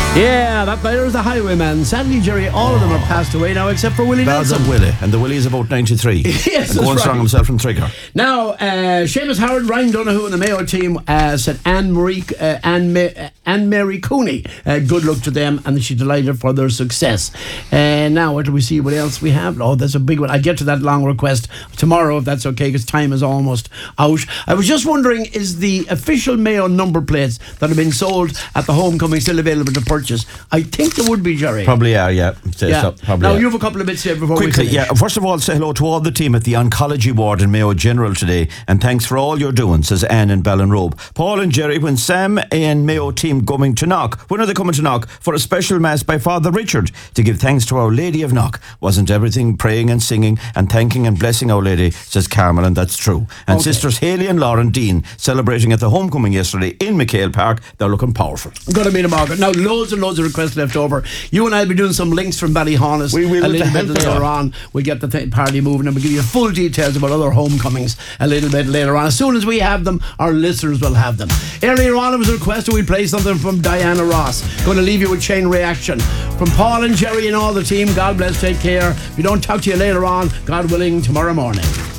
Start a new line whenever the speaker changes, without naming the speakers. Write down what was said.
Yeah, there's the Highwayman. Sadly, Jerry, all of them are passed away now except for Willie
Bells
Nelson.
of Willie, and the Willie is about 93.
Yes, that's
going strong
right.
himself from Trigger.
Now, Seamus Howard, Ryan Donoghue and the Mayo team said Anne-Marie Cooney. Good luck to them, and she's delighted for their success. Now, what do we see? What else we have? Oh, that's a big one. I'll get to that long request tomorrow, if that's okay, because time is almost out. I was just wondering, is the official Mayo number plates that have been sold at the homecoming still available to purchase? I think there would be, Jerry.
Probably are, yeah.
Yeah.
Probably
Now,
are.
you have a couple of bits here before
Quickly,
we finish.
yeah. First of all, say hello to all the team at the Oncology Ward in Mayo General today, and thanks for all you're doing, says Anne in Ballinrobe. Paul and Jerry, when Sam and Mayo team coming to Knock, when are they coming to Knock? For a special mass by Father Richard to give thanks to Our Lady of Knock. Wasn't everything praying and singing and thanking and blessing Our Lady, says Carmel, and that's true. And
Okay.
sisters Haley and Lauren Dean celebrating at the homecoming yesterday in McHale Park. They're looking powerful.
Going to meet a market. Now, loads and loads of requests left over. You and I will be doing some links from Ballyhonus
We will,
a
with
little
the
bit
help of
later
that.
on. We'll get the party moving and we'll give you full details about other homecomings a little bit later on. As soon as we have them, our listeners will have them. Earlier on, it was a request that we play something from Diana Ross. Going to leave you with Chain Reaction. From Paul and Jerry and all the team, God bless, take care. If we don't talk to you later on, God willing, tomorrow morning.